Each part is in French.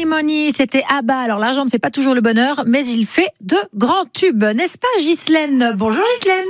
Money Money, c'était Abba. Alors l'argent ne fait pas toujours le bonheur, mais il fait de grands tubes, n'est-ce pas Ghislaine? Bonjour Ghislaine.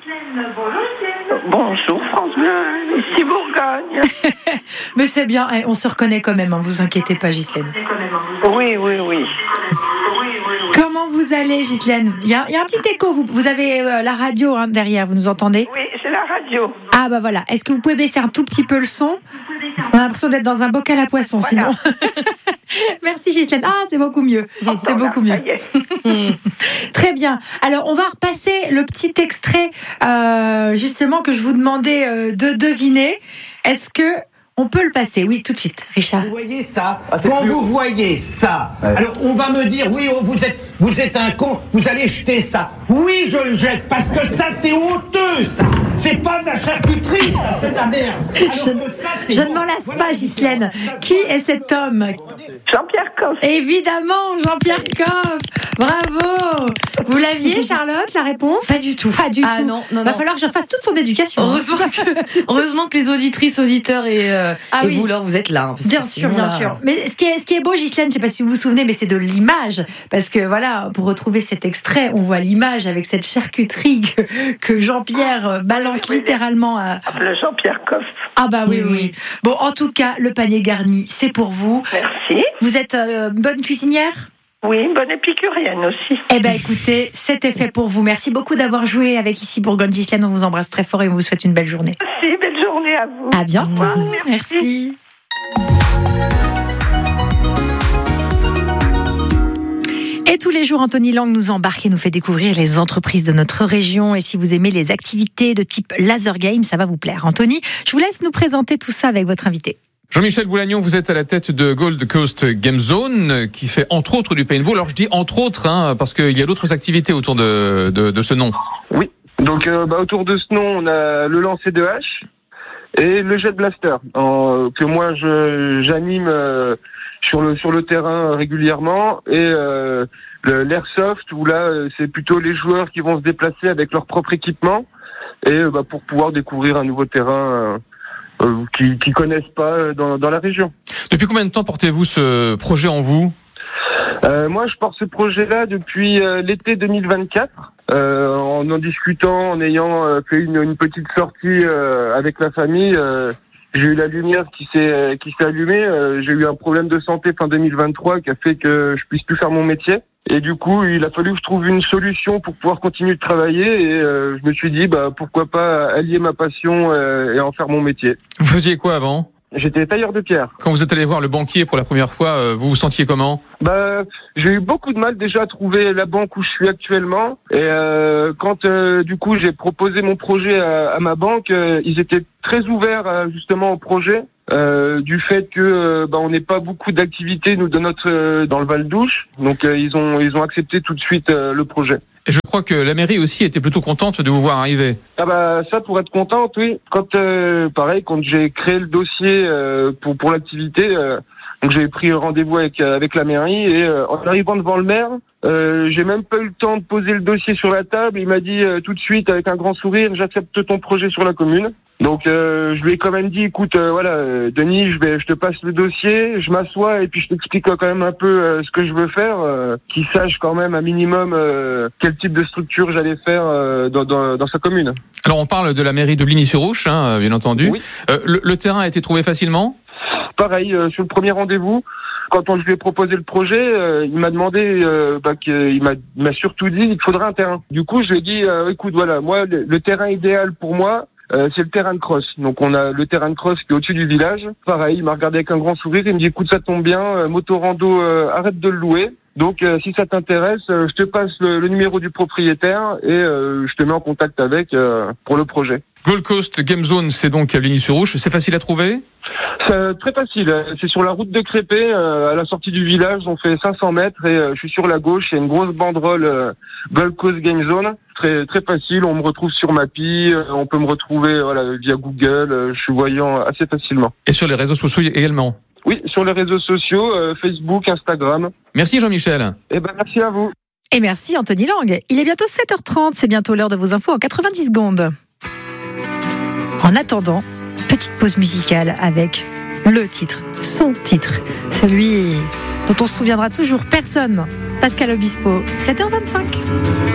Bonjour France Bleu, ici Bourgogne. Mais c'est bien, on se reconnaît quand même, vous inquiétez pas Ghislaine. Oui. Comment vous allez Ghislaine? Il y a un petit écho, vous avez la radio derrière, vous nous entendez? Oui, j'ai la radio. Ah bah voilà, est-ce que vous pouvez baisser un tout petit peu le son? On a l'impression d'être dans un bocal à poisson, voilà. Sinon. Merci Ghislaine. Ah, c'est beaucoup mieux. C'est beaucoup mieux. Très bien. Alors, on va repasser le petit extrait, justement, que je vous demandais de deviner. Est-ce que on peut le passer? Oui, tout de suite, Richard. Vous voyez ça? Quand vous voyez ça, alors on va me dire, oui, oh, vous êtes un con, vous allez jeter ça. Oui, je le jette, parce que ça, c'est honteux, ça. C'est pas de la charcuterie, ça, c'est de la merde. Je ne m'en lasse pas, Ghislaine. Qui est cet homme? Jean-Pierre Coff. Évidemment, Jean-Pierre Coff. Bravo. Vous l'aviez, Charlotte, la réponse? Pas du tout. Pas du tout. Non. Va falloir que je fasse toute son éducation. Heureusement que les auditrices, auditeurs et vous, là, vous êtes là. Bien sûr. Mais ce qui est beau, Ghislaine, je ne sais pas si vous vous souvenez, mais c'est de l'image. Parce que voilà, pour retrouver cet extrait, on voit l'image avec cette charcuterie que Jean-Pierre balance littéralement à... Le Jean-Pierre Coff. Ah bah oui. Bon, en tout cas, le panier garni, c'est pour vous. Merci. Vous êtes bonne cuisinière? Oui, une bonne épicurienne aussi. Eh bien, écoutez, c'était fait pour vous. Merci beaucoup d'avoir joué avec ici Bourgogne. Ghislaine, on vous embrasse très fort et on vous souhaite une belle journée. Merci, belle journée à vous. À bientôt. Merci. Et tous les jours, Anthony Lang nous embarque et nous fait découvrir les entreprises de notre région. Et si vous aimez les activités de type laser game, ça va vous plaire. Anthony, je vous laisse nous présenter tout ça avec votre invité. Jean-Michel Boulagnon, vous êtes à la tête de Gold Coast Game Zone, qui fait entre autres du paintball. Alors je dis entre autres, parce qu'il y a d'autres activités autour de ce nom. Oui, donc autour de ce nom, on a le lancer de hache et le jet blaster, que moi j'anime sur le terrain régulièrement, et l'airsoft, où là c'est plutôt les joueurs qui vont se déplacer avec leur propre équipement, et pour pouvoir découvrir un nouveau terrain qui connaissent pas dans la région. Depuis combien de temps portez-vous ce projet en vous? Moi, je porte ce projet-là depuis l'été 2024, en discutant, en ayant fait une petite sortie avec la famille. J'ai eu la lumière qui s'est allumée. J'ai eu un problème de santé fin 2023 qui a fait que je puisse plus faire mon métier. Et du coup, il a fallu que je trouve une solution pour pouvoir continuer de travailler. Et je me suis dit, pourquoi pas allier ma passion et en faire mon métier. Vous faisiez quoi avant? J'étais tailleur de pierre. Quand vous êtes allé voir le banquier pour la première fois, vous vous sentiez comment? J'ai eu beaucoup de mal déjà à trouver la banque où je suis actuellement. Et quand du coup j'ai proposé mon projet à ma banque, ils étaient très ouverts justement au projet. Du fait que on n'est pas beaucoup d'activités nous dans le Val d'Ouche, donc ils ont accepté tout de suite le projet. Et je crois que la mairie aussi était plutôt contente de vous voir arriver. Ça, pour être contente, oui. Quand j'ai créé le dossier pour l'activité, donc j'ai pris rendez-vous avec la mairie, et en arrivant devant le maire, j'ai même pas eu le temps de poser le dossier sur la table. Il m'a dit tout de suite avec un grand sourire, j'accepte ton projet sur la commune. Donc je lui ai quand même dit, écoute, Denis, je te passe le dossier, je m'assois et puis je t'explique quand même un peu ce que je veux faire, qu'il sache quand même un minimum quel type de structure j'allais faire dans sa commune. Alors on parle de la mairie de Bligny-sur-Ouche, bien entendu. Oui. Le terrain a été trouvé facilement? Pareil, sur le premier rendez-vous, quand je lui ai proposé le projet, il m'a demandé, il m'a surtout dit, il te faudra un terrain. Du coup, je lui ai dit, écoute, voilà, moi, le terrain idéal pour moi, c'est le terrain de cross. Donc on a le terrain de cross qui est au-dessus du village. Pareil, il m'a regardé avec un grand sourire, il me dit, écoute, ça tombe bien, Motorando, arrête de le louer. Donc si ça t'intéresse, je te passe le numéro du propriétaire et je te mets en contact avec pour le projet. Gold Coast Game Zone, c'est donc à Bligny-sur-Ouche. C'est facile à trouver? C'est très facile. C'est sur la route de Crépé, à la sortie du village. On fait 500 mètres et je suis sur la gauche. Il y a une grosse banderole Gold Coast Game Zone. Très très facile. On me retrouve sur Mappy. On peut me retrouver via Google. Je suis voyant assez facilement. Et sur les réseaux sociaux également? Oui, sur les réseaux sociaux, Facebook, Instagram. Merci Jean-Michel. Merci à vous. Et merci Anthony Lang. Il est bientôt 7h30. C'est bientôt l'heure de vos infos en 90 secondes. En attendant, petite pause musicale avec le titre, son titre, celui dont on se souviendra toujours, personne. Pascal Obispo, 7h25.